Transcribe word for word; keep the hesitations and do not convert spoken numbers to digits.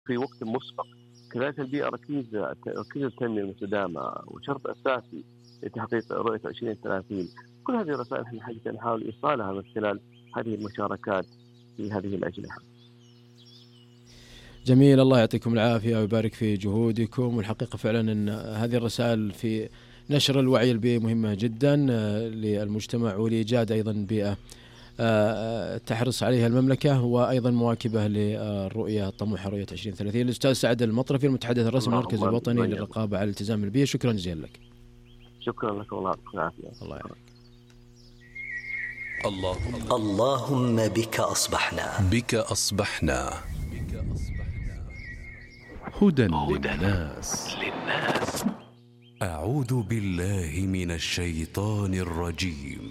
في وقت مسبق. كذلك البيئة ركيز ركيز التنمية المستدامة وشرط أساسي لتحقيق رؤية عشرين ثلاثين. كل هذه الرسائل احنا حقيقة نحاول إيصالها من خلال هذه المشاركات في هذه الأجنحة. جميل، الله يعطيكم العافية ويبارك في جهودكم. والحقيقة فعلا أن هذه الرسائل في نشر الوعي البيئي مهمة جدا للمجتمع ولإيجاد أيضا بيئة تحرص عليها المملكة، وأيضا مواكبة للرؤية الطموحة رؤية عشرين ثلاثين. الأستاذ سعد المطرفي المتحدث الرسمي المركز الوطني للرقابة على الالتزام البيئي، شكرا جزيلا لك. شكرا لك والله يعطيك العافية. الله يعافيك. اللهم اللهم بك أصبحنا بك أصبحنا هدى للناس. للناس. أعوذ بالله من الشيطان الرجيم.